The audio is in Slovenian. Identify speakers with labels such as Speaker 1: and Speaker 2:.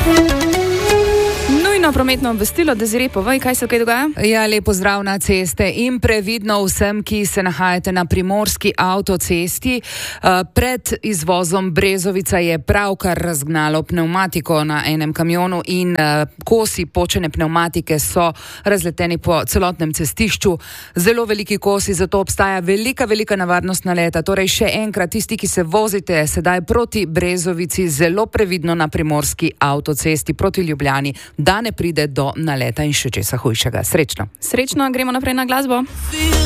Speaker 1: Prometno obvestilo, da zri povej, kaj se kaj dogaja?
Speaker 2: Ja, lepo zdrav na ceste in previdno vsem, ki se nahajate na primorski avtocesti. Pred izvozom Brezovica je pravkar razgnalo pnevmatiko na enem kamionu in kosi počene pnevmatike so razleteni po celotnem cestišču. Zelo veliki kosi, zato obstaja velika nevarnost naleta. Torej še enkrat, tisti, ki se vozite sedaj proti Brezovici, zelo previdno na primorski avtocesti proti Ljubljani, da ne pride do naleta in še česa hujšega. Srečno.
Speaker 1: Srečno, gremo naprej na glasbo.